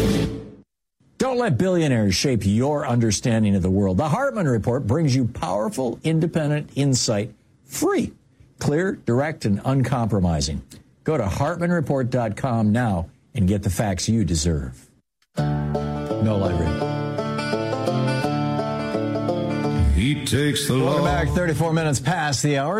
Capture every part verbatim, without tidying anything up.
Don't let billionaires shape your understanding of the world. The Hartman Report brings you powerful, independent insight, free, clear, direct, and uncompromising. Go to hartman report dot com now and get the facts you deserve. No light reading. He takes the Welcome law. back, thirty-four minutes past the hour.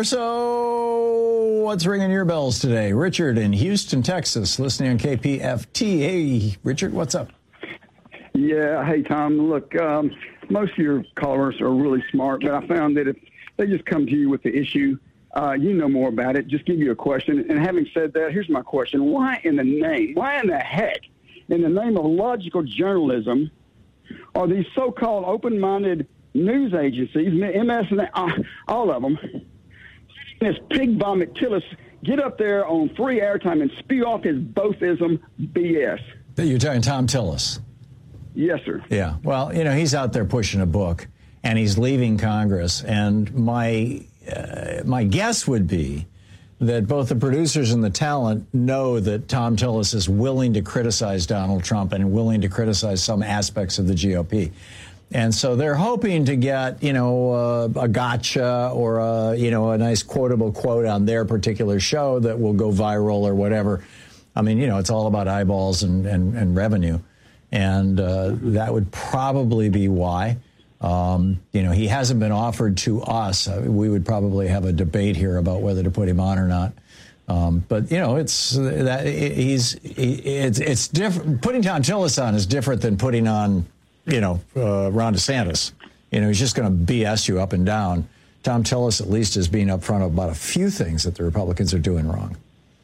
So what's ringing your bells today? Richard in Houston, Texas, listening on K P F T. Hey, Richard, what's up? Yeah, hey, Tom. Look, um, most of your callers are really smart, but I found that if they just come to you with the issue, uh, you know more about it, just give you a question. And having said that, here's my question. Why in the name, why in the heck, in the name of logical journalism, are these so-called open-minded news agencies, M S and uh, all of them, this pig vomit Tillis get up there on free airtime and spew off his boathism B S? You're talking Tom Tillis. Yes, sir. Yeah. Well, you know, he's out there pushing a book, and he's leaving Congress. And my uh, my guess would be that both the producers and the talent know that Tom Tillis is willing to criticize Donald Trump and willing to criticize some aspects of the G O P. And so they're hoping to get, you know, uh, a gotcha or, a, you know, a nice quotable quote on their particular show that will go viral or whatever. I mean, you know, it's all about eyeballs and, and, and revenue. And uh, that would probably be why. Um, you know, he hasn't been offered to us. Uh, we would probably have a debate here about whether to put him on or not. Um, but, you know, it's that he's it's it's different. Putting Tom Tillis on is different than putting on, you know, uh, Ron DeSantis. You know, he's just going to B S you up and down. Tom Tillis at least is being upfront about a few things that the Republicans are doing wrong.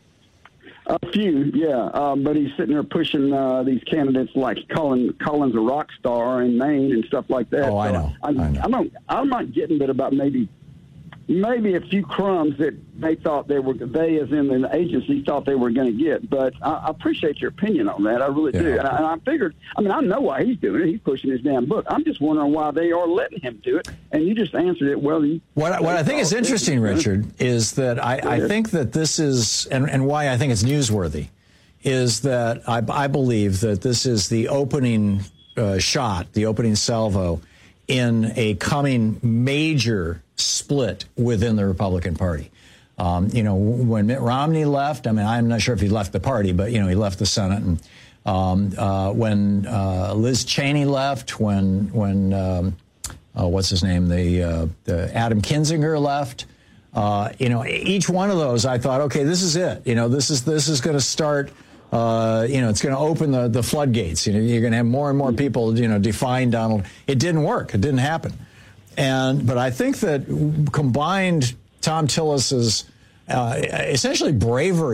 A few, yeah, um, but he's sitting there pushing uh, these candidates like Colin Collins a rock star in Maine and stuff like that. Oh, I so know. I, I know. I'm not, I'm not getting it about maybe, maybe a few crumbs that they thought they were, they as in the agency thought they were going to get. But I, I appreciate your opinion on that. I really Yeah. do. And I, and I figured, I mean, I know why he's doing it. He's pushing his damn book. I'm just wondering why they are letting him do it. And you just answered it well. You, What, what I think is interesting, Richard, is that I, I think that this is, and, and why I think it's newsworthy, is that I, I believe that this is the opening uh, shot, the opening salvo in a coming major split within the Republican Party. Um, you know, when Mitt Romney left, I mean, I'm not sure if he left the party, but, you know, he left the Senate. And um, uh, when uh, Liz Cheney left, when, when um, uh, what's his name, the, uh, the Adam Kinzinger left, uh, you know, each one of those, I thought, okay, this is it. You know, this is this is going to start. Uh, you know, it's going to open the, the floodgates. You know, you're going to have more and more people, you know, define Donald. It didn't work. It didn't happen. And but I think that combined Tom Tillis's uh, essentially bravery